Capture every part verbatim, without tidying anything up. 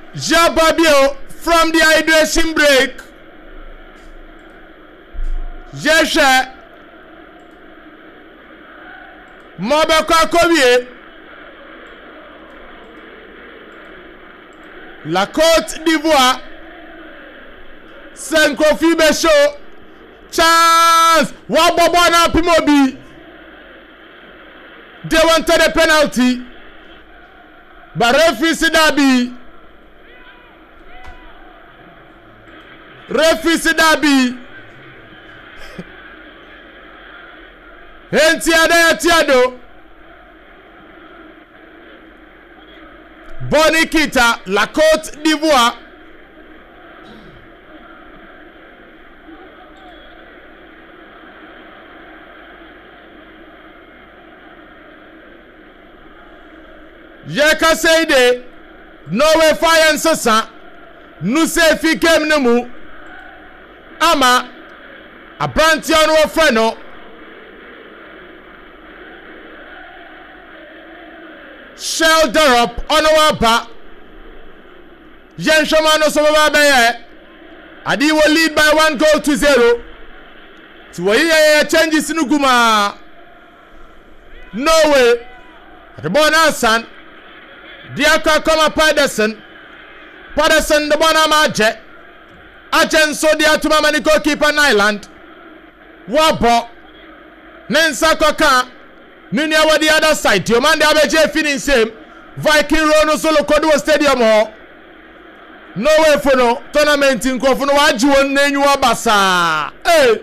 Jababio from the hydration break. Jesha Mobaka Kobie La Côte d'Ivoire Sankofi Besho chance Wababana Pimobi. They wanted a penalty, but referee Sidabi referee Sidabi Entiada Tiado Bonikita La Côte d'Ivoire Yeka Seide Norway Fire and Sasa Nuse Fikem Nemu Ama Abrantiano Freno Shell Dorop Onowapa Yen Shomano Sobabaye Adi will lead by one goal to zero. To a changes in Uguma Norway at the Bonasan Diaka Koma Pedersen Pedersen the Bonama Jet Achen so dia tuma maniko keeper Island Wabo Nensa Koka Nunya wa the other side your man the abeje finish same Viking Rono Solo Kodwo Stadium ho No way for no tournament in Kofuno waju won nenyu abasa eh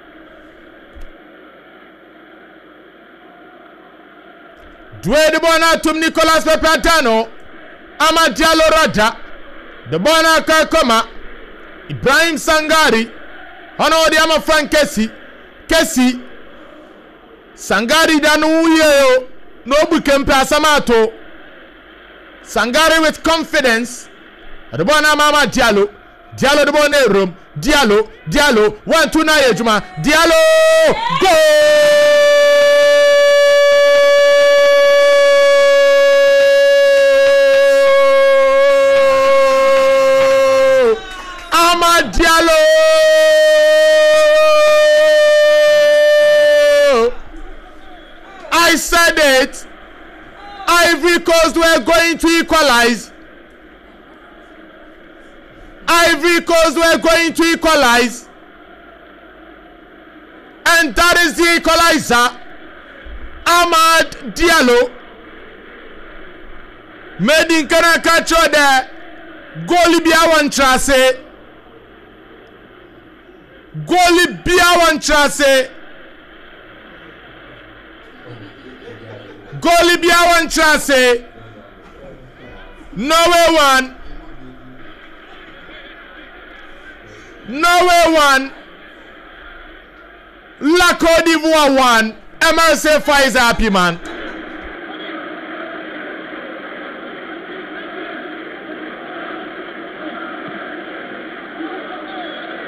Dwe de bona tum Nicolas Pepatano Ama Diallo Raja the bona Kakoma Ibrahim Sangari Ono di ama Frank Kesi Kesi Sangari danu uye no bukempe asamato Sangari with confidence the bona mama Diallo Diallo the bona room Diallo Diallo one two na yejuma Diallo goal Diallo I said it Ivory Coast were going to equalize Ivory Coast were going to equalize and that is the equalizer Amad Diallo made in Kanakacho there goalie Biawan Trase Goalie Biawan Trase Goalie Biawan Trase Norway one Norway one La Côte d'Ivoire one M R C Faiza happy man